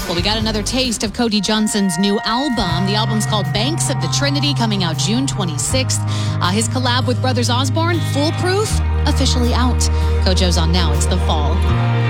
Well, we got another taste of Cody Johnson's new album. The album's called Banks of the Trinity, coming out June 26th. His collab with Brothers Osborne, Foolproof, officially out. Kojo's on now. It's the fall.